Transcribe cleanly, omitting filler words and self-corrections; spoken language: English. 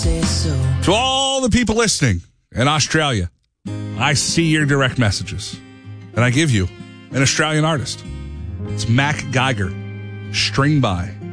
To all the people listening in Australia, I see your direct messages, and I give you an Australian artist. It's Mac Geiger, String By.